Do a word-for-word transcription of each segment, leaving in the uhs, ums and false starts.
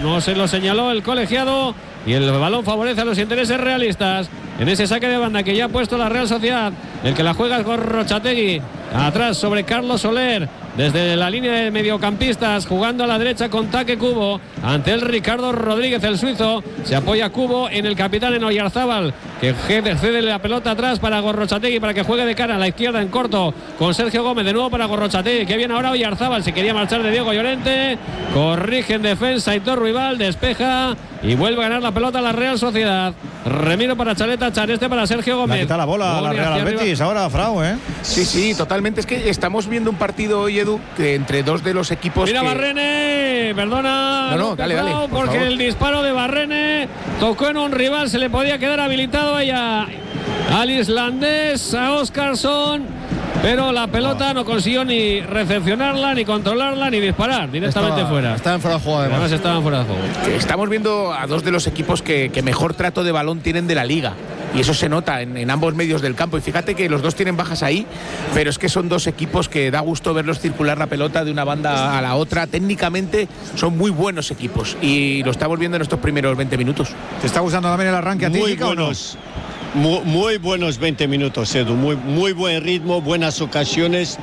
no se lo señaló el colegiado y el balón favorece a los intereses realistas en ese saque de banda que ya ha puesto la Real Sociedad. El que la juega es Gorrochategui, atrás sobre Carlos Soler, desde la línea de mediocampistas, jugando a la derecha con Taque Kubo, ante el Ricardo Rodríguez, el suizo. Se apoya Kubo en el capitán, en Oyarzábal, que cede la pelota atrás para Gorrochategui para que juegue de cara a la izquierda en corto con Sergio Gómez, de nuevo para Gorrochategui, que viene ahora Oyarzábal, se quería marchar de Diego Llorente, corrige en defensa Aitor Ruibal, despeja y vuelve a ganar la pelota a la Real Sociedad. Remiro para Chaleta, Chareste para Sergio Gómez. Le quita la bola a la Real Betis ahora, Frau, ¿eh? Sí, sí, totalmente. Es que estamos viendo un partido hoy, Edu, que entre dos de los equipos. Mira que... Barrene, perdona. No, no, dale, dale. Por porque favor. El disparo de Barrene tocó en un rival, se le podía quedar habilitado ella al islandés, a Óskarsson. Pero la pelota no consiguió ni recepcionarla, ni controlarla, ni disparar. Directamente estaba, fuera. Estaba en fuera de juego, además. Además estaban fuera de juego. Estamos viendo a dos de los equipos que, que mejor trato de balón tienen de la liga. Y eso se nota en, en ambos medios del campo. Y fíjate que los dos tienen bajas ahí, pero es que son dos equipos que da gusto verlos circular la pelota de una banda a la otra. Técnicamente son muy buenos equipos. Y lo estamos viendo en estos primeros veinte minutos. ¿Te está gustando también el arranque a ti, Muy Kika, buenos. Muy, muy buenos veinte minutos, Edu. Muy, muy buen ritmo, buenas ocasiones.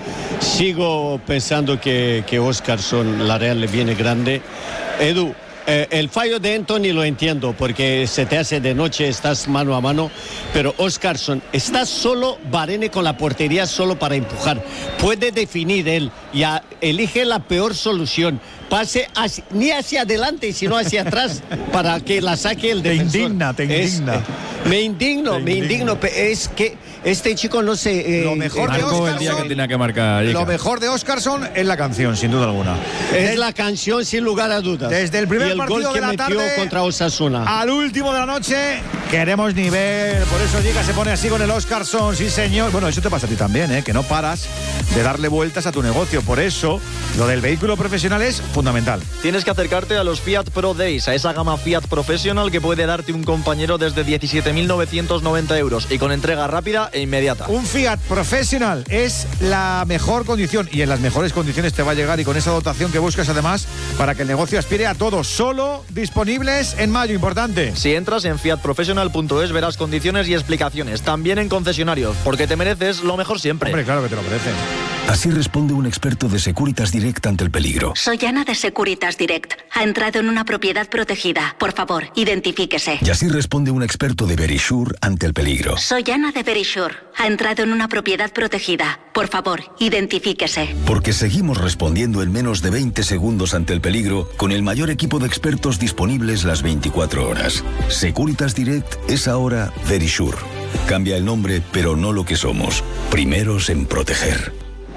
Sigo pensando que, que Óskarsson, la Real le viene grande. Edu, eh, el fallo de Anthony lo entiendo, porque se te hace de noche, estás mano a mano. Pero Óskarsson, está solo Varene con la portería solo para empujar. Puede definir él y a, elige la peor solución. Pase hacia, ni hacia adelante, sino hacia atrás, para que la saque el defensor. Te indigna, te indigna. Es, me indigno, te me indigno. indigno. Es que este chico no sé. Eh, lo mejor de Óskarsson, el día que tenía que marcar. Lo mejor de Óskarsson es la canción, sin duda alguna. Es la canción, sin lugar a dudas. Desde el primer y el partido gol que de la metió tarde contra Osasuna al último de la noche, queremos nivel. Por eso llega, se pone así con el Óskarsson, sí señor. Bueno, eso te pasa a ti también, ¿eh? Que no paras de darle vueltas a tu negocio. Por eso, lo del vehículo profesional es fundamental. Tienes que acercarte a los Fiat Pro Days, a esa gama Fiat Professional que puede darte un compañero desde diecisiete mil novecientos noventa euros y con entrega rápida e inmediata. Un Fiat Professional es la mejor condición y en las mejores condiciones te va a llegar, y con esa dotación que buscas además para que el negocio aspire a todo. Solo disponibles en mayo, importante. Si entras en fiat professional punto es verás condiciones y explicaciones, también en concesionarios, porque te mereces lo mejor siempre. Hombre, claro que te lo mereces. Así responde un experto de Securitas Direct ante el peligro. Soy Ana de Securitas Direct. Ha entrado en una propiedad protegida. Por favor, identifíquese. Y así responde un experto de Verisure ante el peligro. Soy Ana de Verisure. Ha entrado en una propiedad protegida. Por favor, identifíquese. Porque seguimos respondiendo en menos de veinte segundos ante el peligro con el mayor equipo de expertos disponibles las veinticuatro horas. Securitas Direct es ahora Verisure. Cambia el nombre, pero no lo que somos. Primeros en proteger.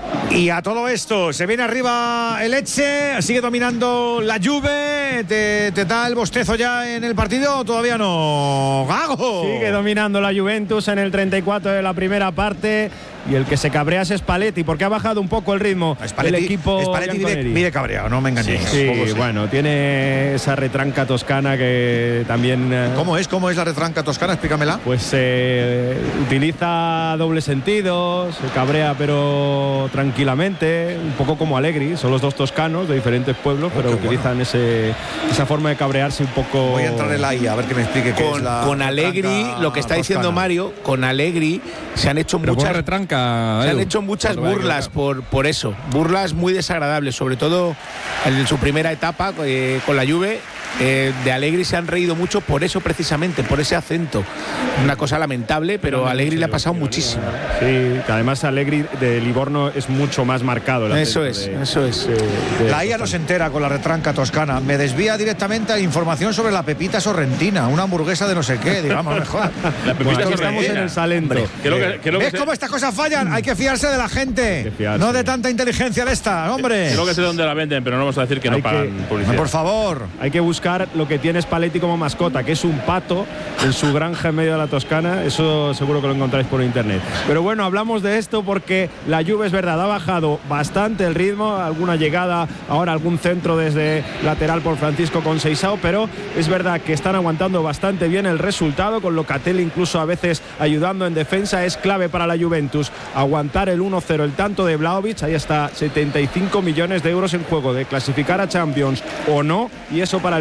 Y a todo esto, se viene arriba el Lecce, sigue dominando la Juve. ¿Te, te da el bostezo ya en el partido o todavía no? ¡Gago! Sigue dominando la Juventus en el treinta y cuatro de la primera parte. Y el que se cabrea es Spalletti, porque ha bajado un poco el ritmo del equipo. Spalletti vive, vive cabreado, no me engañéis. Sí, sí, sí, bueno, tiene esa retranca toscana que también. ¿Cómo es? ¿Cómo es la retranca toscana? Explícamela. Pues eh, utiliza doble sentido, se cabrea pero tranquilamente, un poco como Allegri. Son los dos toscanos de diferentes pueblos, pero oh, utilizan bueno. ese, esa forma de cabrearse un poco. Voy a entrar en la I A, a ver que me explique qué con, es la con Allegri, lo que está toscana. Diciendo Mario, con Allegri se han hecho pero muchas retranca. Se han hecho muchas burlas por, por eso, burlas muy desagradables, sobre todo en su primera etapa eh, con la Juve. Eh, de Allegri se han reído mucho por eso precisamente, por ese acento. Una cosa lamentable, pero a Allegri le ha pasado muchísimo. Sí, que además Allegri de Livorno es mucho más marcado. Eso es, de, eso es. De, de la I A no se entera con la retranca toscana. Me desvía directamente a información sobre la pepita sorrentina, una hamburguesa de no sé qué, digamos mejor. La pepita bueno, estamos en el Salento. ¿Qué lo que, qué lo ¿Ves que cómo estas cosas fallan? Hay que fiarse de la gente, no de tanta inteligencia de esta, hombre. Creo que sé dónde la venden, pero no vamos a decir que hay no pagan que, publicidad. Por favor. Hay que buscar lo que tiene Spalletti como mascota, que es un pato en su granja en medio de la Toscana. Eso seguro que lo encontráis por internet. Pero bueno, hablamos de esto porque la Juve, es verdad, ha bajado bastante el ritmo, alguna llegada, ahora algún centro desde lateral por Francisco Conceição, pero es verdad que están aguantando bastante bien el resultado, con Locatelli incluso a veces ayudando en defensa. Es clave para la Juventus aguantar el uno cero, el tanto de Vlahovic. Ahí está, setenta y cinco millones de euros en juego, de clasificar a Champions o no, y eso para el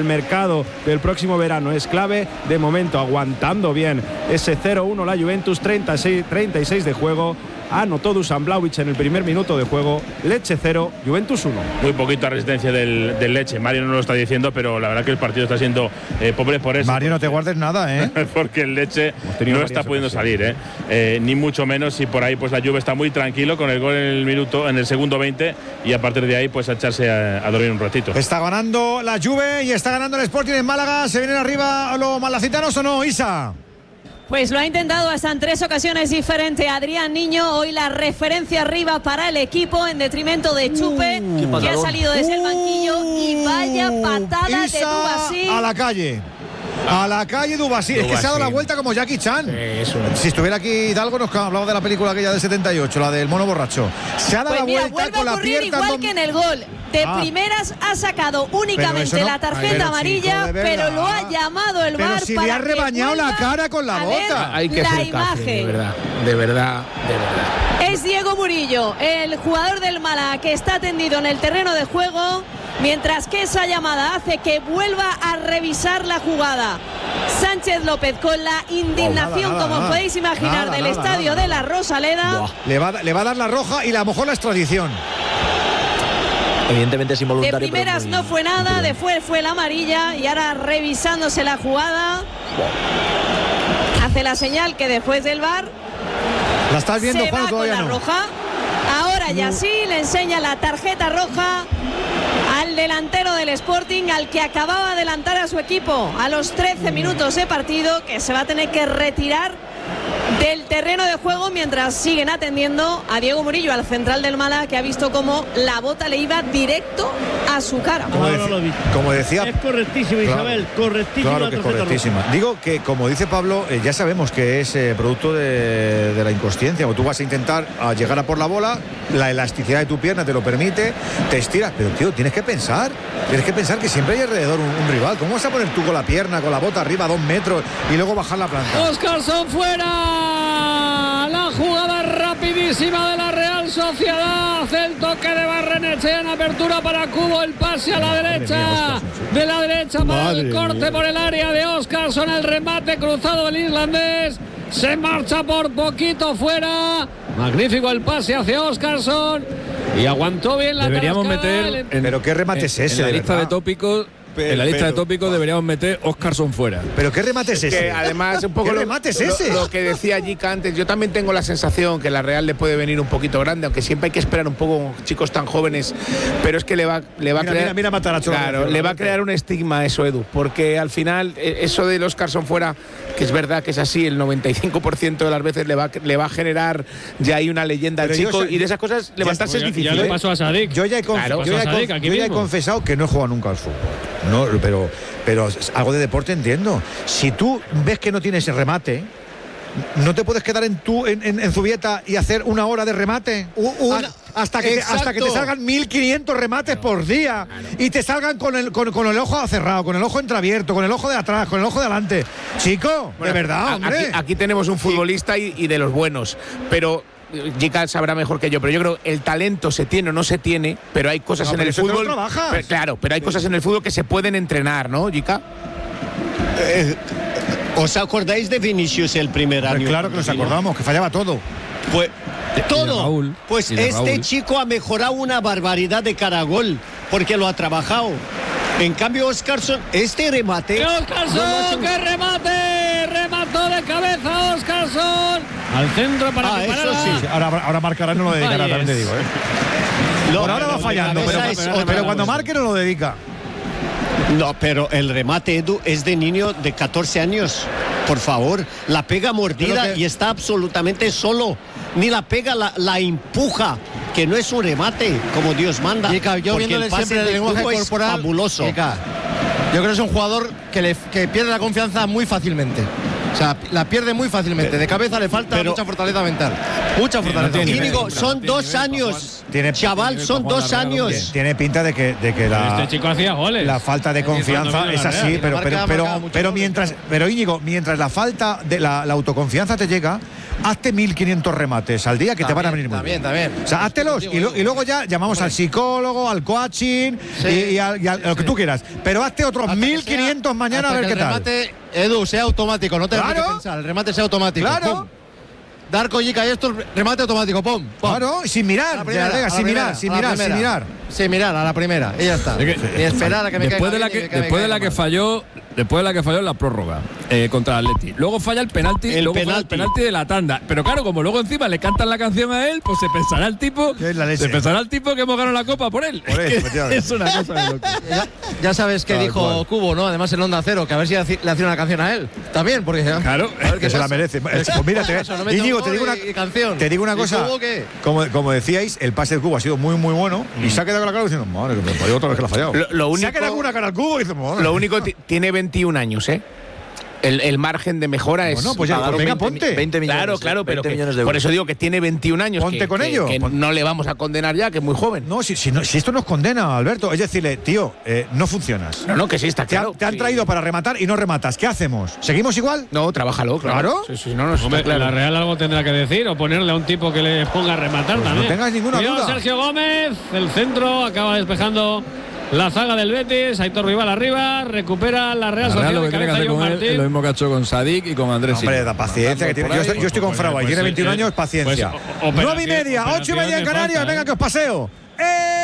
mercado del próximo verano es clave. De momento aguantando bien ese cero uno la Juventus, treinta y seis, treinta y seis de juego. Anotó Dusan Vlahovic en el primer minuto de juego. Lecce cero, Juventus uno. Muy poquita resistencia del, del Lecce. Mario no lo está diciendo, pero la verdad que el partido está siendo eh, pobre por eso. Mario, no te guardes nada, ¿eh? Porque el Lecce no está pudiendo salir, ¿eh? ¿eh? Ni mucho menos. Y por ahí pues la Juve está muy tranquilo con el gol en el minuto, en el segundo veinte. Y a partir de ahí pues a echarse a, a dormir un ratito. Está ganando la Juve y está ganando el Sporting en Málaga. ¿Se vienen arriba los malacitanos o no, Isa? Pues lo ha intentado hasta en tres ocasiones diferentes Adrián Niño. Hoy la referencia arriba para el equipo en detrimento de Chupe, uh, que ha salido desde uh, el banquillo. Y vaya patada Isa de Dubasí. A la calle. A la calle Dubasí. Es que se ha dado la vuelta como Jackie Chan. Eso. Si estuviera aquí Hidalgo nos hablaba de la película aquella del setenta y ocho, la del mono borracho. Se ha dado pues la mira, vuelta con a la pierna. Igual don... que en el gol. De ah. primeras ha sacado únicamente no... la tarjeta Ay, amarilla, chico, pero lo ha llamado el pero V A R si para le ha rebañado la cara con la bota. Hay que la imagen. Café, de verdad, de verdad, de verdad. Es Diego Murillo, el jugador del Málaga, que está tendido en el terreno de juego, mientras que esa llamada hace que vuelva a revisar la jugada. Sánchez López con la indignación, oh, nada, nada, como nada, podéis imaginar, nada, del nada, estadio nada, de la Rosaleda. Le va, le va a dar la roja y a lo mejor la extradición. Evidentemente es involuntario. De primeras muy, no fue nada, de fue fue la amarilla y ahora revisándose la jugada. Hace la señal que después del V A R. ¿La estás viendo, se Juan, va todavía con la no? roja. Ahora ya sí le enseña la tarjeta roja al delantero del Sporting, al que acababa de adelantar a su equipo a los trece minutos de partido, que se va a tener que retirar del terreno de juego mientras siguen atendiendo a Diego Murillo, al central del Málaga, que ha visto cómo la bota le iba directo a su cara. Como, no, no lo vi. como decía, es correctísima, claro, Isabel, correctísima. Claro que es correctísima. Roja. Digo que, como dice Pablo, eh, ya sabemos que es eh, producto de, de la inconsciencia. O tú vas a intentar a llegar a por la bola, la elasticidad de tu pierna te lo permite, te estiras, pero tío, tienes que pensar, tienes que pensar que siempre hay alrededor un, un rival. ¿Cómo vas a poner tú con la pierna, con la bota arriba a dos metros y luego bajar la planta? Óscarson fuera. La jugada rapidísima de la Real Sociedad. El toque de Barrenechea en apertura para Cubo. El pase a la derecha. De la derecha para el corte por el área de Óscarson. El remate cruzado del islandés. Se marcha por poquito fuera. Magnífico el pase hacia Óscarson. Y aguantó bien la Deberíamos tarascada. meter. En, pero qué remate en, es ese. En la de lista verdad. de tópicos. En la lista de tópicos deberíamos meter Óscarson fuera. ¿Pero qué remate es, es ese? Que además, un poco ¿Qué lo, remate es lo, ese? Lo que decía Jica antes, yo también tengo la sensación que la Real le puede venir un poquito grande, aunque siempre hay que esperar un poco chicos tan jóvenes, pero es que le va, le va mira, a crear. Mira, mira, Mataracho, claro, le va a crear un estigma eso, Edu, porque al final, eso del Óscarson fuera, que es verdad que es así, el noventa y cinco por ciento de las veces le va, le va a generar ya hay una leyenda al chico, yo, y de esas cosas levantarse es difícil. Ya le pasó a Sadik. Yo ya he, conf claro, yo ya he, Sadik, conf yo ya he confesado que no he jugado nunca al fútbol. No, pero, pero algo de deporte entiendo. Si tú ves que no tienes remate, ¿no te puedes quedar en tu en, en, en Zubieta y hacer una hora de remate? Una, hasta, que te, hasta que te salgan mil quinientos remates no, por día, claro, y te salgan con el, con, con el ojo cerrado, con el ojo entreabierto, con el ojo de atrás, con el ojo de adelante. Chico, bueno, de verdad, hombre. Aquí, aquí tenemos un futbolista y, y de los buenos, pero Jica sabrá mejor que yo, pero yo creo que el talento se tiene o no se tiene, pero hay cosas no, en el fútbol. Pero, claro, pero hay cosas en el fútbol que se pueden entrenar, ¿no, Jica? Eh, ¿Os acordáis de Vinicius el primer año? Claro que nos acordamos, que fallaba todo. Pues todo. Raúl, pues este Raúl. chico ha mejorado una barbaridad de cara a gol, porque lo ha trabajado. En cambio, Óscarson, este remate. ¡Que Óscarson, que remate! Remató de cabeza Óscarson. Al centro para ah, que eso sí. Ahora, ahora marcará, no lo dedicará, también te digo. ¿eh? No, Por ahora va fallando, pero, pero, pero cuando marque no lo dedica. No, pero el remate, Edu, es de niño de catorce años. Por favor, la pega mordida que... y está absolutamente solo. Ni la pega, la, la empuja, que no es un remate, como Dios manda. Chica, yo viéndole siempre el lenguaje corporal, fabuloso. Chica, yo creo que es un jugador que, le, que pierde la confianza muy fácilmente. O sea, la pierde muy fácilmente. De cabeza le falta pero, mucha fortaleza mental. Mucha fortaleza no mental. Y digo, son dos años. tiene, chaval, tiene, son dos años. Tiene pinta de que, de que la, este chico hacía goles. La falta de confianza es así, pero, pero, pero, pero, pero mientras, pero Íñigo, mientras la falta de la, la autoconfianza te llega, hazte mil quinientos remates al día que también, te van a venir muy también, bien. También, O sea, háztelos y, lo, y luego ya llamamos Hombre. al psicólogo, al coaching sí. y, y, a, y a, a lo que sí. tú quieras. Pero hazte otros mil quinientos mañana a ver qué el tal. remate, Edu, sea automático, no te claro. que pensar, el remate sea automático. Claro. ¡Pum! Dar collica y esto, remate automático, pum, pum. Claro, sin mirar, primera, ya, venga, sin, primera, mirar sin mirar, sin mirar, sin mirar, a la primera, y ya está. Es que, y esperar a que me después caiga de la bien que, que después de la que falló, después de la que falló en la prórroga eh, contra el Atleti. Luego falla el penalti, el luego penalti. falla el penalti de la tanda. Pero claro, como luego encima le cantan la canción a él, pues se pensará el tipo, se pensará el tipo que hemos ganado la copa por él. Por él es una cosa de loco. Ya, ya sabes que dijo cual. Cubo, ¿no? Además en Onda Cero, que a ver si le hacía una canción a él. También, porque claro, a ver que se la merece. Pues mira, te, no Íñigo, te digo una canción. Te digo una cosa. Como, como decíais, el pase de Cubo ha sido muy muy bueno mm. y se ha quedado con la cara diciendo, madre, que me falló otra vez que la ha fallado. Lo, lo único, se ha quedado con una cara al Cubo y dice, madre. Lo único tiene veintiún años, ¿eh? El, el margen de mejora es. Bueno, pues ya, pues venga, ponte. veinte millones, claro, claro, pero veinte millones que, de por eso digo que tiene veintiún años. Ponte que, con que, ello. Que Pon... no le vamos a condenar ya, que es muy joven. No, si, si, no, si esto nos condena, Alberto. Es decirle, tío, eh, no funcionas. No, no, que sí, está claro. Te, ha, te han sí. traído para rematar y no rematas. ¿Qué hacemos? ¿Seguimos igual? No, trabájalo, claro. ¿Claro? Sí, sí, no, no, Hombre, claro. La Real algo tendrá que decir o ponerle a un tipo que le ponga a rematar pues también. No tengas ninguna Cuidado, duda. Sergio Gómez, el centro, acaba despejando la zaga del Betis, Aitor Rival arriba, recupera la Real Sociedad. Lo que tiene que hacer con él es lo mismo que ha hecho con Sadik y con Andrés. Hombre, la paciencia que tiene. Yo, yo estoy con Frau, tiene veintiún años, paciencia. Pues, nueve y media, ocho y media en Canarias, falta, venga ¿eh? que os paseo. ¡Eh!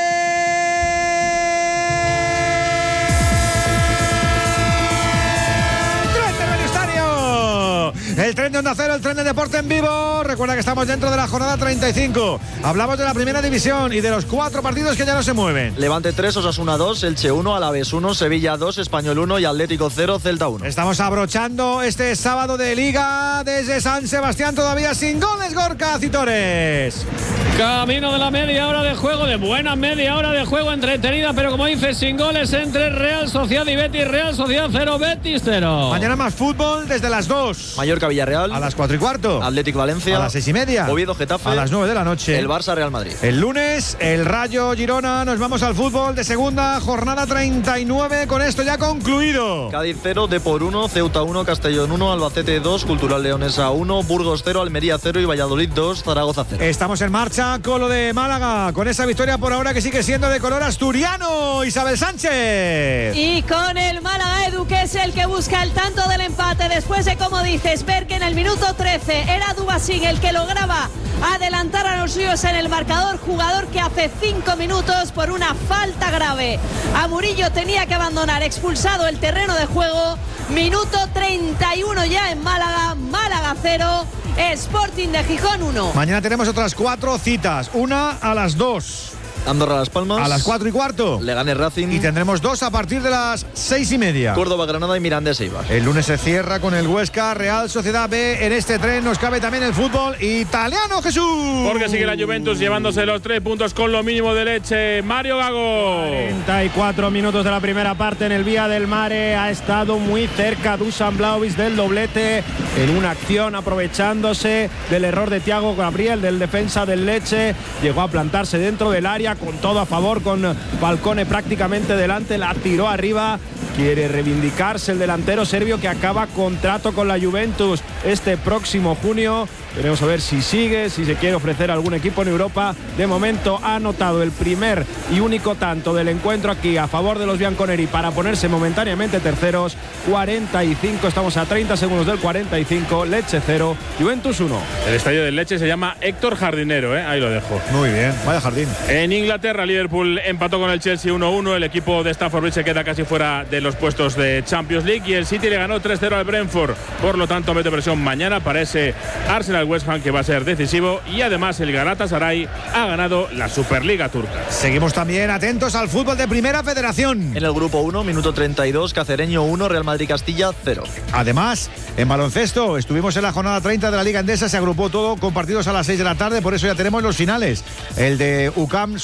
El tren de Onda Cero, el tren de deporte en vivo. Recuerda que estamos dentro de la jornada treinta y cinco. Hablamos de la primera división y de los cuatro partidos que ya no se mueven. Levante tres, Osasuna dos, Elche uno, Alavés uno, Sevilla dos, Español uno y Atlético cero, Celta uno. Estamos abrochando este sábado de Liga desde San Sebastián, todavía sin goles, Gorka Citores. Camino de la media hora de juego, de buena media hora de juego entretenida, pero como dices, sin goles entre Real Sociedad y Betis. Real Sociedad cero, Betis cero. Mañana más fútbol desde las dos. Mallorca Villarreal. A las cuatro y cuarto. Atlético Valencia. A las seis y media. Oviedo Getafe. A las nueve de la noche. El Barça Real Madrid. El lunes, el Rayo Girona. Nos vamos al fútbol de segunda, jornada treinta y nueve. Con esto ya concluido. Cádiz cero, Depor uno, Ceuta uno, Castellón uno, Albacete dos, Cultural Leonesa uno, Burgos cero, Almería cero y Valladolid dos, Zaragoza cero. Estamos en marcha con lo de Málaga, con esa victoria por ahora que sigue siendo de color asturiano. Isabel Sánchez. Y con el Málaga, Edu, que es el que busca el tanto del empate después de, como dices, ver que en el minuto trece era Dubasín el que lograba adelantar a los suyos en el marcador, jugador que hace cinco minutos por una falta grave a Murillo tenía que abandonar, expulsado el terreno de juego. Minuto treinta y uno ya en Málaga, Málaga cero, Sporting de Gijón uno. Mañana tenemos otras cuatro citas, una a las dos. Andorra Las Palmas. A las cuatro y cuarto. Leganés Racing. Y tendremos dos a partir de las seis y media. Córdoba, Granada y Mirandés Eibar. El lunes se cierra con el Huesca, Real Sociedad B. En este tren nos cabe también el fútbol italiano, Jesús. Porque sigue la Juventus llevándose los tres puntos con lo mínimo de leche. Mario Gago. cuarenta y cuatro minutos de la primera parte en el Vía del Mare. Ha estado muy cerca Dusan Vlahovic del doblete en una acción aprovechándose del error de Thiago Gabriel, del defensa del Lecce. Llegó a plantarse dentro del área con todo a favor, con Falcone prácticamente delante, la tiró arriba. Quiere reivindicarse el delantero serbio que acaba contrato con la Juventus este próximo junio. Veremos a ver si sigue, si se quiere ofrecer a algún equipo en Europa. De momento ha anotado el primer y único tanto del encuentro aquí a favor de los bianconeri para ponerse momentáneamente terceros. cuarenta y cinco, estamos a treinta segundos del cuarenta y cinco. Lecce cero, Juventus uno. El estadio del Lecce se llama Héctor Jardinero, ¿eh? Ahí lo dejo. Muy bien, vaya jardín. En Inglaterra, Liverpool empató con el Chelsea uno uno. El equipo de Stamford Bridge se queda casi fuera de los puestos de Champions League y el City le ganó tres cero al Brentford. Por lo tanto, mete presión mañana para ese Arsenal West Ham que va a ser decisivo, y además el Galatasaray ha ganado la Superliga turca. Seguimos también atentos al fútbol de Primera Federación. En el grupo uno, minuto treinta y dos, Cacereño uno, Real Madrid Castilla cero. Además, en baloncesto estuvimos en la jornada treinta de la Liga Endesa, se agrupó todo con partidos a las seis de la tarde, por eso ya tenemos los finales. El de U C A M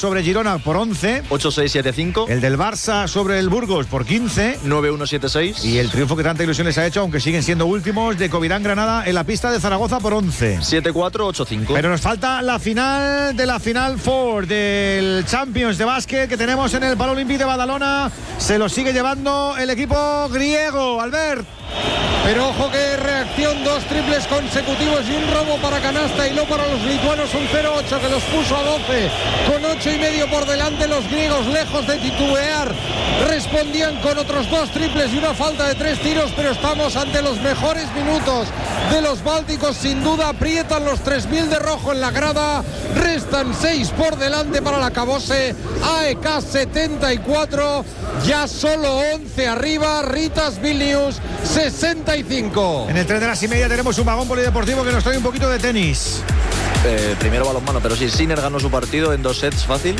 sobre Girona por once. ocho seis siete cinco. El del Barça sobre el Burgos por quince. nueve uno siete seis. Y el triunfo que tanta ilusión les ha hecho, aunque siguen siendo últimos, de Covirán Granada en la pista de Zaragoza por once. siete cuatro ocho cinco. Pero nos falta la final de la Final Four del Champions de básquet que tenemos en el Paralímpico de Badalona. Se lo sigue llevando el equipo griego, Albert. Pero ojo que reacción, dos triples consecutivos y un robo para canasta y no para los lituanos, un cero ocho que los puso a doce, con ocho y medio por delante. Los griegos, lejos de titubear, respondían con otros dos triples y una falta de tres tiros, pero estamos ante los mejores minutos de los bálticos, sin duda. Aprietan los tres mil de rojo en la grada, restan seis por delante para la Cabose. A E K setenta y cuatro, ya solo once arriba. Ritas Vilnius sesenta y cinco. En el tren de las y media tenemos un vagón polideportivo que nos trae un poquito de tenis. Eh, primero balonmano, pero sí, Sinner ganó su partido en dos sets fácil.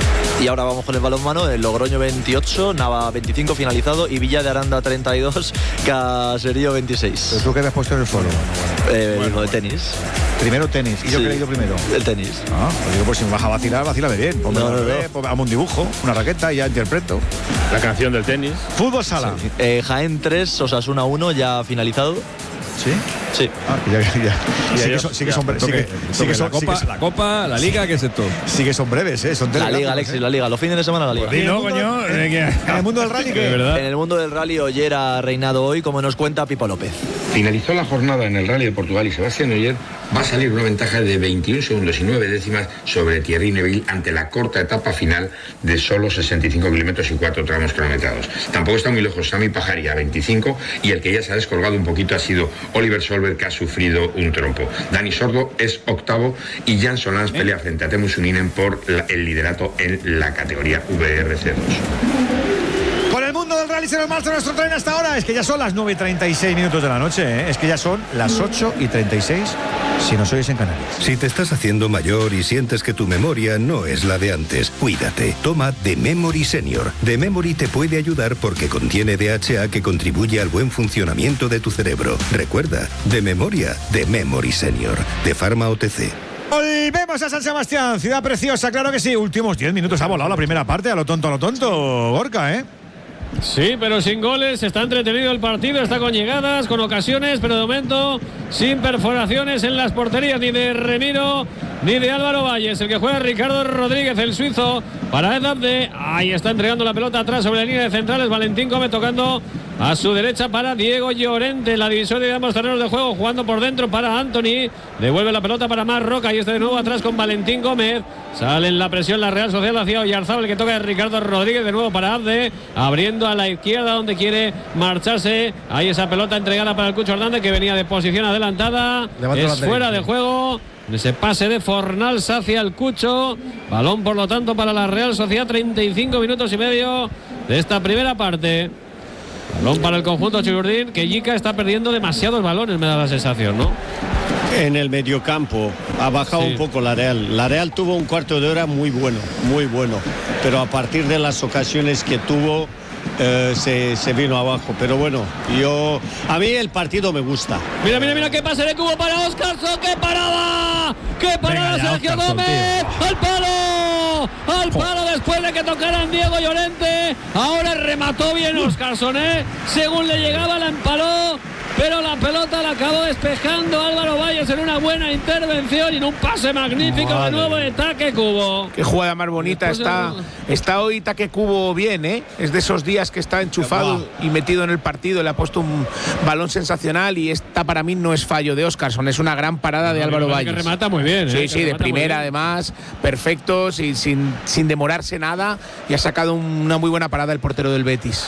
Y ahora vamos con el balonmano, el Logroño veintiocho, Nava veinticinco finalizado y Villa de Aranda treinta y dos, Caserío veintiséis. ¿Pero tú qué habías puesto en el foro? Eh, bueno, el tenis. Primero tenis. ¿Y yo Sí, qué he leído primero? El tenis. Ah, pues digo, pues si me vas a vacilar, vacílame bien. Ponme No, no, bebé, no. ponme- hazme un dibujo, una raqueta y ya interpreto. La canción del tenis. Fútbol sala. Sí. Eh, Jaén tres, Osasuna uno, ya finalizado. ¿Sí? Sí. Ah, que ya, ya, ya. Sí que ya, son, sí que ya, son, bre- sí toque, que- toque sí que la son, sí copa, que- la copa, la liga, ¿qué es esto? sí que son breves, ¿eh? Son La telegráficos, liga, Alexis, ¿eh? la liga. Los fines de semana la liga. En el Dilo, mundo- coño, eh, que- En el mundo del rally, De que verdad. En el mundo del rally, Oyer ha reinado hoy, como nos cuenta Pipo López. Finalizó la jornada en el Rally de Portugal y Sebastián Ogier va a salir una ventaja de veintiún segundos y nueve décimas sobre Thierry Neuville ante la corta etapa final de solo sesenta y cinco kilómetros y cuatro tramos cronometrados. Tampoco está muy lejos Sami Pajari a veinticinco y el que ya se ha descolgado un poquito ha sido Oliver Solberg, que ha sufrido un trompo. Dani Sordo es octavo y Jan Solans pelea frente a Teemu Suninen por la- el liderato en la categoría V R C dos. con el mundo del rally se nos marcha nuestro tren hasta ahora. Es que ya son las nueve y treinta y seis minutos de la noche, ¿eh? Es que ya son las ocho y treinta y seis si nos oyes en Canarias. Si te estás haciendo mayor y sientes que tu memoria no es la de antes, cuídate. Toma The Memory Senior. The Memory te puede ayudar porque contiene D H A que contribuye al buen funcionamiento de tu cerebro. Recuerda, de memoria, The Memory Senior. De Pharma O T C. Volvemos a San Sebastián, ciudad preciosa, claro que sí. Últimos diez minutos ha volado la primera parte, a lo tonto, a lo tonto, Gorka, ¿eh? Sí, pero sin goles, está entretenido el partido, está con llegadas, con ocasiones, pero de momento sin perforaciones en las porterías ni de Remiro ni de Álvaro Valles. El que juega Ricardo Rodríguez, el suizo, para Ed Abde. Ahí está entregando la pelota atrás sobre la línea de centrales. Valentín Gómez tocando a su derecha para Diego Llorente. La divisoria de ambos terrenos de juego, jugando por dentro para Anthony. Devuelve la pelota para Mar Roca y está de nuevo atrás con Valentín Gómez. Sale en la presión la Real Sociedad hacia Oyarzábal, que toca de Ricardo Rodríguez de nuevo para Abde. Abriendo a la izquierda donde quiere marcharse. Ahí esa pelota entregada para el Cucho Hernández, que venía de posición adelantada. Levanta la Es fuera derecha. de juego. Ese pase de Fornals hacia el Cucho. Balón, por lo tanto, para la Real Sociedad. treinta y cinco minutos y medio de esta primera parte. Balón para el conjunto Chiburdín, que Yica está perdiendo demasiados balones, me da la sensación, ¿no? En el mediocampo ha bajado Sí. un poco la Real. La Real tuvo un cuarto de hora muy bueno, muy bueno. Pero a partir de las ocasiones que tuvo, eh, se, se vino abajo. Pero bueno, yo a mí el partido me gusta. Mira, mira, mira qué pase de cubo para Oscarson. ¡Qué parada! ¡Qué parada, Venga ya, Sergio Oscarson, Gómez! ¡Al palo! ¡Al palo después de que tocaran Diego Llorente! Ahora remató bien Oscarson, ¿eh? Según le llegaba, la empaló. Pero la pelota la acabó despejando Álvaro Valles en una buena intervención y en un pase magnífico de nuevo de Taque Cubo. Qué jugada más bonita. Después Está, de- está hoy Taque Cubo bien, ¿eh? Es de esos días que está enchufado y metido en el partido. Le ha puesto un balón sensacional y esta para mí no es fallo de Oscarson. Es una gran parada de No, Álvaro que Valles. remata muy bien, ¿eh? Sí, Que sí, de remata muy primera bien. además. Perfecto, sin, sin, sin demorarse nada. Y ha sacado una muy buena parada el portero del Betis.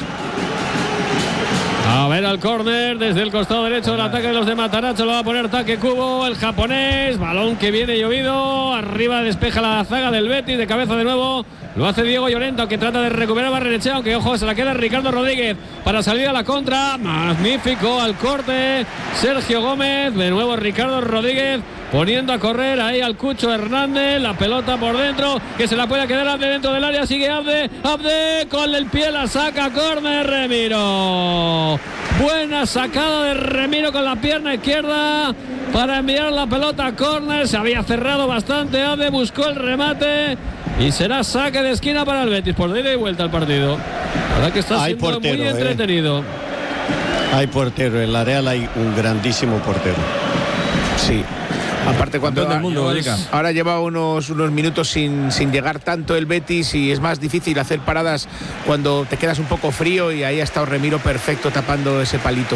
A ver al córner desde el costado derecho del ataque de los de Mataracho. Lo va a poner Taque Cubo, el japonés. Balón que viene llovido. Arriba despeja la zaga del Betis. De cabeza de nuevo. Lo hace Diego Llorente, que trata de recuperar Barrenechea. Aunque ojo, se la queda Ricardo Rodríguez para salir a la contra. Magnífico al corte. Sergio Gómez. De nuevo Ricardo Rodríguez. Poniendo a correr ahí al Cucho Hernández. La pelota por dentro. Que se la puede quedar Abde dentro del área. Sigue Abde. Abde con el pie la saca. Córner Remiro. Buena sacada de Remiro con la pierna izquierda para enviar la pelota a córner. Se había cerrado bastante Abde. Buscó el remate. y será saque de esquina para el Betis por ida y vuelta al partido. La verdad que está Hay siendo portero, muy eh. entretenido. Hay portero, en la Real hay un grandísimo portero. Sí. Aparte cuando del mundo, ahora, Vallecas. ahora lleva unos, unos minutos sin, sin llegar tanto el Betis y es más difícil hacer paradas cuando te quedas un poco frío, y ahí ha estado Remiro perfecto tapando ese palito.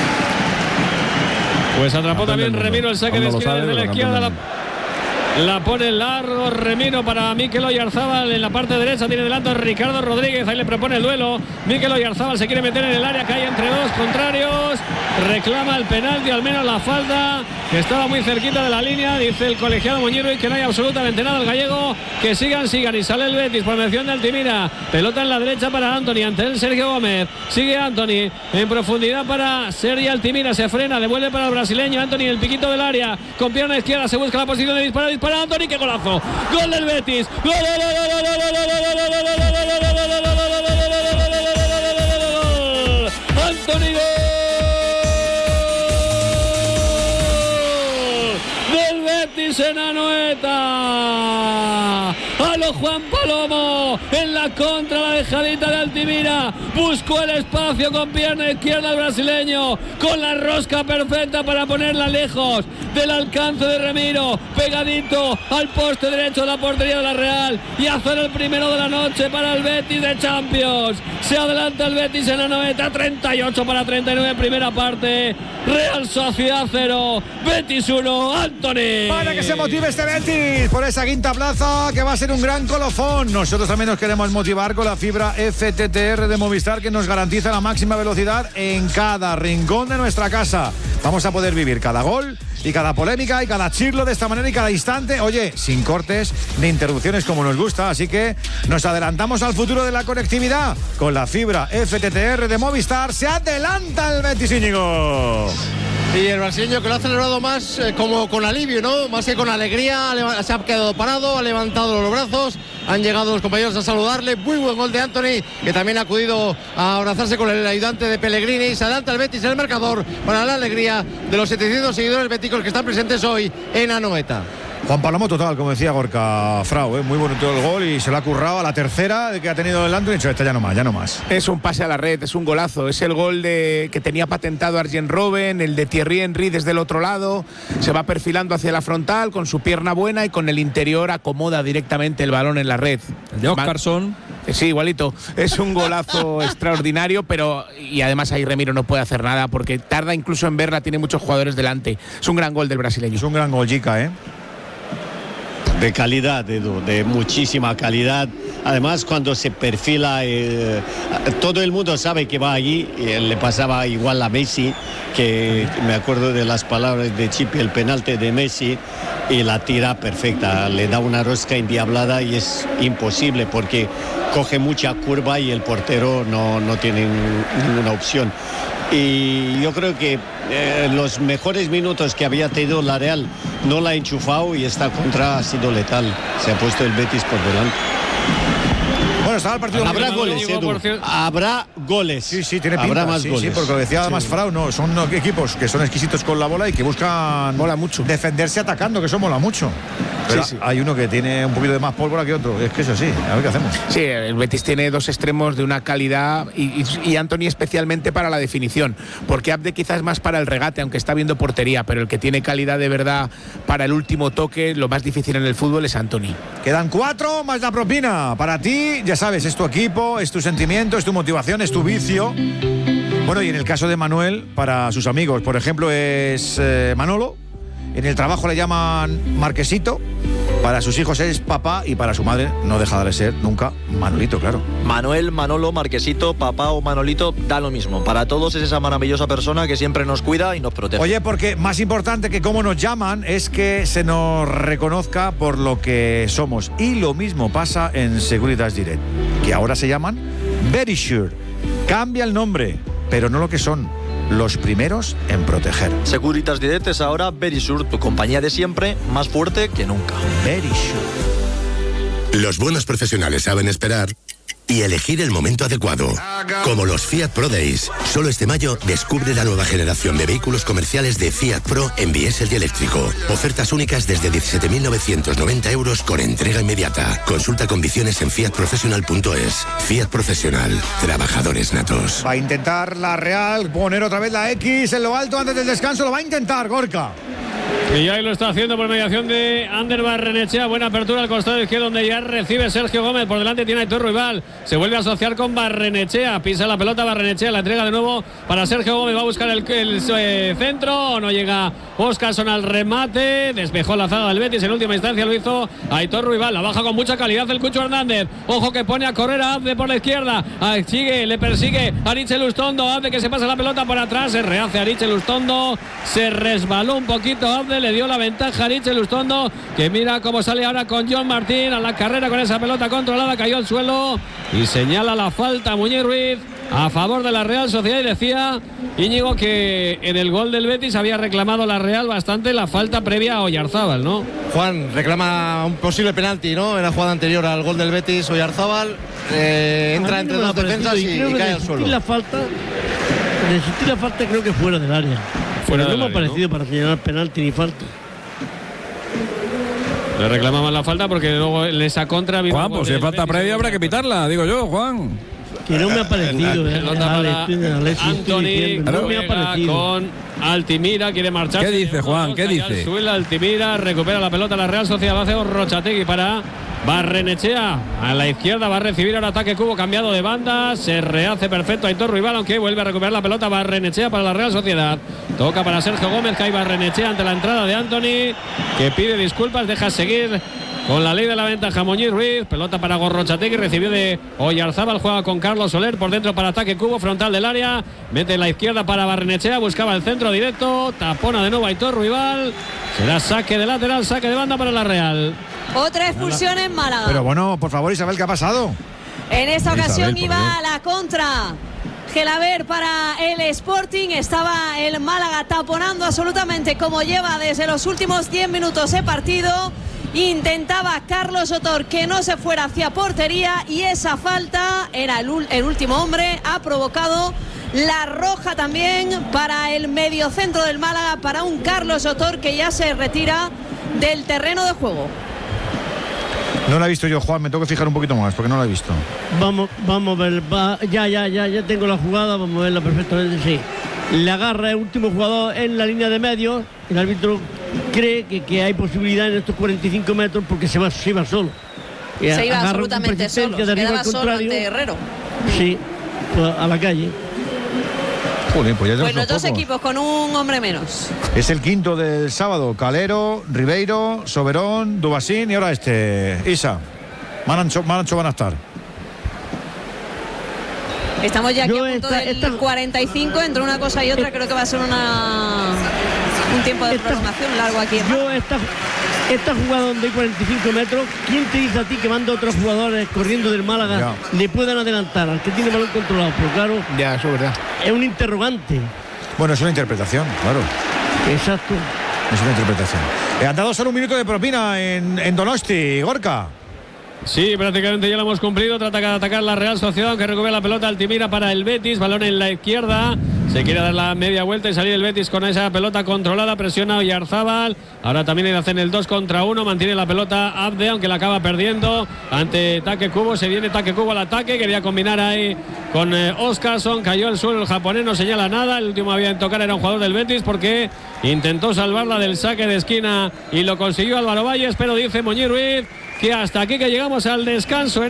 Pues atrapó Campeón también del mundo. Remiro el saque Aún de no lo esquina sabe, desde la pero izquierda. campeón La, del la pone largo Remiro para Mikel Oyarzábal en la parte derecha. Tiene delante a Ricardo Rodríguez. Ahí le propone el duelo. Mikel Oyarzábal se quiere meter en el área. Cae entre dos contrarios. Reclama el penalti, al menos la falta, que estaba muy cerquita de la línea. Dice el colegiado Moñero y que no hay absolutamente nada. El gallego, que sigan, sigan. Y sale el Betis por mención de Altimira. Pelota en la derecha para Anthony. Ante él Sergio Gómez. Sigue Anthony en profundidad para Sergio Altimira. Se frena, devuelve para el brasileño. Anthony, el piquito del área. Con pierna izquierda se busca la posición de disparar. Dispara Anthony. ¡Qué golazo! ¡Gol del Betis! ¡Gol! Anthony, gol del Betis en Anoeta. A lo Juan Palomo en la contra, la dejadita de Altimira. Buscó el espacio con pierna izquierda el brasileño, con la rosca perfecta para ponerla lejos del alcance de Remiro, pegadito al poste derecho de la portería de la Real, y hacer el primero de la noche para el Betis de Champions. Se adelanta el Betis en Anoeta, treinta y ocho para treinta y nueve, primera parte. Real Sociedad cero, Betis uno, Anthony. Para que se motive este Betis por esa quinta plaza, que va a ser un gran colofón. Nosotros también nos queremos motivar con la fibra F T T R de Movistar, que nos garantiza la máxima velocidad en cada rincón de nuestra casa. Vamos a poder vivir cada gol y cada polémica y cada chirlo de esta manera y cada instante, oye, sin cortes ni interrupciones, como nos gusta. Así que nos adelantamos al futuro de la conectividad con la fibra F T T R de Movistar. Se adelanta el Betis, Íñigo. Y el brasileño, que lo ha celebrado más eh, como con alivio, ¿no? Más que con alegría. Se ha quedado parado, ha levantado los brazos, han llegado los compañeros a saludarle. Muy buen gol de Anthony, que también ha acudido a abrazarse con el ayudante de Pellegrini. Se adelanta el Betis en el marcador para la alegría de los setecientos seguidores beticos que están presentes hoy en Anoeta. Juan Palomo total, como decía Gorka Frau, ¿eh? Muy bonito el gol y se lo ha currado a la tercera que ha tenido el Anthony. Esta ya no más, ya no más. Es un pase a la red, es un golazo. Es el gol de, que tenía patentado Arjen Robben, el de Thierry Henry desde el otro lado. Se va perfilando hacia la frontal con su pierna buena y con el interior acomoda directamente el balón en la red. El de Oscarson. Sí, igualito. Es un golazo extraordinario, pero y además ahí Remiro no puede hacer nada porque tarda incluso en verla, tiene muchos jugadores delante. Es un gran gol del brasileño. Es un gran gol, Jica, ¿eh? De calidad, Edu, de muchísima calidad. Además, cuando se perfila, eh, todo el mundo sabe que va allí. Eh, le pasaba igual a Messi, que me acuerdo de las palabras de Chipi, el penalti de Messi, y la tira perfecta. Le da una rosca endiablada y es imposible porque coge mucha curva y el portero no, no tiene ninguna opción. Y yo creo que eh, los mejores minutos que había tenido la Real no la ha enchufado y esta contra ha sido letal. Se ha puesto el Betis por delante. Bueno, estaba el partido. Habrá goles, Edu. Habrá goles. Sí, sí, tiene pinta. Habrá más sí, goles. sí, porque lo decía además Sí. Frau, no, son equipos que son exquisitos con la bola y que buscan mola mucho defenderse atacando, que eso mola mucho. Pero Sí, sí. hay uno que tiene un poquito de más pólvora que otro. Es que eso sí, a ver qué hacemos. Sí, el Betis tiene dos extremos de una calidad y, y, y Anthony especialmente para la definición, porque Abde quizás más para el regate, aunque está viendo portería, pero el que tiene calidad de verdad para el último toque, lo más difícil en el fútbol es Anthony. Quedan cuatro más la propina. Para ti, ya sabes, es tu equipo, es tu sentimiento, es tu motivación, es tu vicio. Bueno, y en el caso de Manuel, para sus amigos, por ejemplo, es eh, Manolo. En el trabajo le llaman Marquesito. Para sus hijos es papá y para su madre no deja de ser nunca Manolito, claro. Manuel, Manolo, Marquesito, papá o Manolito, da lo mismo. Para todos es esa maravillosa persona que siempre nos cuida y nos protege. Oye, porque más importante que cómo nos llaman es que se nos reconozca por lo que somos. Y lo mismo pasa en Securitas Direct, que ahora se llaman Verisure. Cambia el nombre, pero no lo que son. Los primeros en proteger. Securitas Direct es ahora Verisure, tu compañía de siempre, más fuerte que nunca. Verisure. Los buenos profesionales saben esperar y elegir el momento adecuado. Como los Fiat Pro Days. Solo este mayo descubre la nueva generación de vehículos comerciales de Fiat Pro en diésel y eléctrico. Ofertas únicas desde diecisiete mil novecientos noventa euros con entrega inmediata. Consulta condiciones en fiat professional punto es. Fiat Profesional. Trabajadores natos. Va a intentar la Real poner otra vez la X en lo alto antes del descanso. Lo va a intentar, Gorka. Y ahí lo está haciendo por mediación de Ander Barrenechea. Buena apertura al costado izquierdo donde ya recibe Sergio Gómez. Por delante tiene a Aitor Ruibal. Se vuelve a asociar con Barrenechea. Pisa la pelota Barrenechea. La entrega de nuevo para Sergio Gómez. Va a buscar el, el eh, centro. No llega Óscarson al remate. Despejó la zaga del Betis. En última instancia lo hizo Aitor Ruibal. La baja con mucha calidad el Cucho Hernández. Ojo que pone a correr a Abde por la izquierda. Ah, sigue, le persigue a Ariche Lustondo. Abde que se pasa la pelota por atrás. Se rehace Ariche Lustondo. Se resbaló un poquito Abde. Le dio la ventaja a Ariche Lustondo, que mira cómo sale ahora con John Martín a la carrera con esa pelota controlada, cayó al suelo y señala la falta Muñiz Ruiz a favor de la Real Sociedad. Y decía Íñigo que en el gol del Betis había reclamado la Real bastante la falta previa a Oyarzábal, ¿no? Juan reclama un posible penalti, ¿no? En la jugada anterior al gol del Betis, Oyarzábal eh, entra entre dos defensas y, y, y cae al suelo. La falta, de existir la falta creo que fuera del área. Fuera no me ha parecido, ¿no?, para señalar penalti ni falta. Le reclamaban la falta porque luego en esa contra... Juan, pues si es falta previa habrá que pitarla, digo yo, Juan. Que no me ha parecido. Eh, eh, Anthony no me ha parecido. Con Altimira, quiere marchar. ¿Qué dice, Juan? ¿Qué dice? Sube Altimira, recupera la pelota la Real Sociedad, va a hacer Rochategui para Barrenechea. A la izquierda va a recibir ahora ataque Cubo, cambiado de banda. Se rehace perfecto Aitor Ruibal, aunque vuelve a recuperar la pelota Barrenechea para la Real Sociedad. Toca para Sergio Gómez, cae Barrenechea ante la entrada de Anthony, que pide disculpas, deja seguir con la ley de la ventaja Muñiz Ruiz. Pelota para Gorrochategui, recibió de Oyarzábal, juega con Carlos Soler por dentro para ataque Cubo, frontal del área, mete la izquierda para Barrenechea, buscaba el centro directo, tapona de nuevo Aitor Ruibal. Será saque de lateral, saque de banda para la Real. Otra expulsión en Málaga. Pero bueno, por favor, Isabel, ¿qué ha pasado? En esta ocasión Isabel, iba a la contra Gelaber para el Sporting. Estaba el Málaga taponando absolutamente como lleva desde los últimos diez minutos de partido. Intentaba Carlos Otor que no se fuera hacia portería y esa falta, era el, el último hombre, ha provocado la roja también para el mediocentro del Málaga, para un Carlos Otor que ya se retira del terreno de juego. No la he visto yo, Juan, me tengo que fijar un poquito más porque no la he visto. Vamos, vamos a ver, va, ya, ya, ya, ya tengo la jugada, vamos a verla perfectamente, sí. Le agarra el último jugador en la línea de medio, el árbitro cree que, que hay posibilidad en estos cuarenta y cinco metros porque se va, se iba solo. Se iba absolutamente solo, se quedaba solo ante Herrero. Sí, pues a la calle. Joder, pues ya bueno, dos pocos equipos con un hombre menos. Es el quinto del sábado. Calero, Ribeiro, Soberón, Dubasín y ahora este. Isa. Manancho, Manancho van a estar. Estamos ya aquí Yo a punto esta, del esta... cuarenta y cinco. Entre una cosa y otra creo que va a ser una un tiempo de programación largo aquí. Yo esta, esta jugada donde hay cuarenta y cinco metros, ¿quién te dice a ti que manda otros jugadores corriendo del Málaga ya le puedan adelantar al que tiene balón controlado? Pero claro, ya, eso es verdad. Es un interrogante. Bueno, es una interpretación, claro. Exacto. Es una interpretación. Eh, han dado solo un minuto de propina en, en Donosti, Gorka. Sí, prácticamente ya lo hemos cumplido. Trata de atacar la Real Sociedad, aunque recupera la pelota Altimira para el Betis. Balón en la izquierda. Se quiere dar la media vuelta y salir el Betis con esa pelota controlada. Presiona Oyarzábal. Ahora también hacen el dos contra uno. Mantiene la pelota Abde, aunque la acaba perdiendo ante Taque Cubo. Se viene Taque Cubo al ataque. Quería combinar ahí con eh, Óscarson. Cayó al suelo el japonés, no señala nada. El último había en tocar era un jugador del Betis porque intentó salvarla del saque de esquina y lo consiguió Álvaro Valles. Pero dice Muñiz Ruiz que hasta aquí que llegamos al descanso. En